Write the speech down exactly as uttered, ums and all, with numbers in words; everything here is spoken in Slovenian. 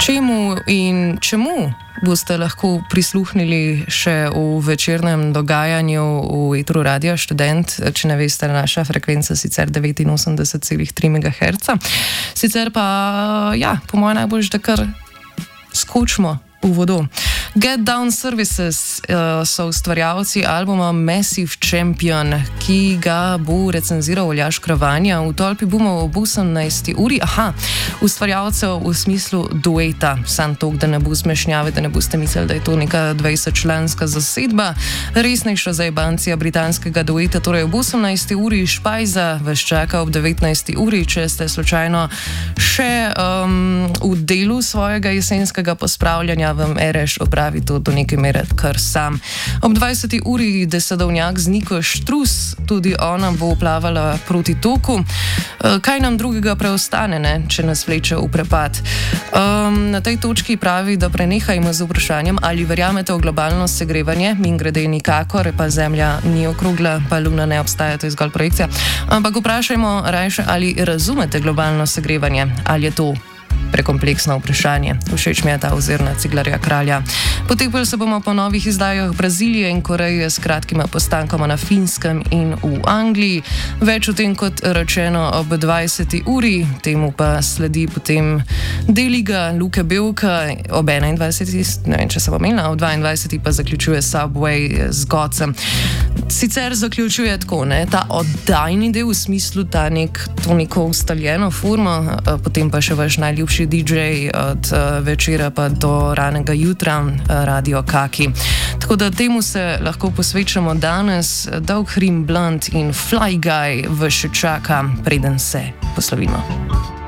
Čemu in čemu boste lahko prisluhnili še v večernem dogajanju v etru Radia Študent, če ne veste, naša frekvenca sicer devetinosemdeset celih tri megaherca. Sicer pa, ja, po mojem najbolj, da kar skočimo v vodo. Get Down Services uh, so ustvarjalci albuma Massive Champion, ki ga bo recenziral Aljaž Kravanja. V tolpi bomo ob osemnajsti uri. Aha, ustvarjalcev v smislu dueta. Sam tok, da ne bo zmešnjave, da ne boste mislili, da je to neka dvajsetčlanska zasedba. Resnejša zajebancija britanskega dueta, torej ob osemnajsti uri Špajza vas čaka ob devetnajsti uri, če ste slučajno še um, v delu svojega jesenskega pospravljanja, vam Ereš opravi to do neke mere kar sam. Ob dvajseti uri Desadovnjak z Niko Štrus, tudi ona bo plavala proti toku. Kaj nam drugega preostane, ne, če nas vleče v prepad? Um, na tej točki pravi, da prenehajmo z vprašanjem, ali verjamete v globalno segrevanje, in grede nikakor, pa Zemlja ni okrogla, pa Luna ne obstaja, to je zgolj projekcija. Ampak vprašajmo rajše, ali razumete globalno segrevanje, ali je to prekompleksno vprašanje. Všeč mi je ta ozirna Ciglarja Kralja. Potekali se bomo po novih izdajah Brazilije in Koreje s kratkima postankama na Finskem in v Angliji. Več o tem kot rečeno ob dvajseti uri, temu pa sledi potem Deliga Luke Belka ob enaindvajseti, ne vem, če se bo menila, ob dvaindvajseti pa zaključuje Subway z Gocem. Sicer zaključuje tako, ne, ta oddajni del v smislu ta nek, to neko ustaljeno formo, potem pa še vaš najljubši D J od uh, večera pa do ranega jutra, uh, Radio Kaki. Tako da temu se lahko posvečamo danes. Dolg Hrim Blunt in Fly Guy vas še čaka, preden se poslovimo.